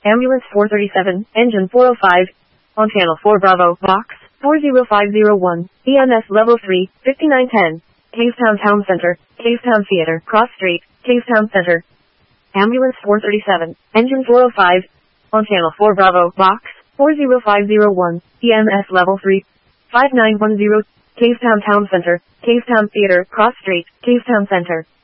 Ambulance 437, engine 405. On channel 4 Bravo, box 40501, EMS level 3, 5910. Kingstown Town Center, Kingstown Theater, Cross Street, Kingstown Center. Ambulance 437, engine 405. On channel 4 Bravo, box 40501, EMS level 3, 5910. Kingstown Town Center, Kingstown Theater, Cross Street, Kingstown Center.